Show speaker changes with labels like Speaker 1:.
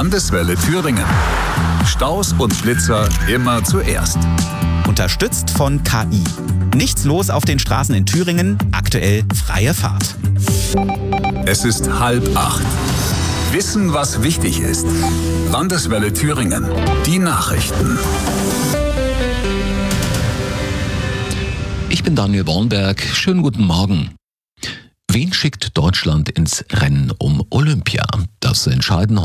Speaker 1: Landeswelle Thüringen. Staus und Blitzer immer zuerst.
Speaker 2: Unterstützt von KI. Nichts los auf den Straßen in Thüringen, aktuell freie Fahrt.
Speaker 1: Es ist 7:30. Wissen, was wichtig ist. Landeswelle Thüringen. Die Nachrichten.
Speaker 3: Ich bin Daniel Bornberg. Schönen guten Morgen. Wen schickt Deutschland ins Rennen um Olympia? Das entscheiden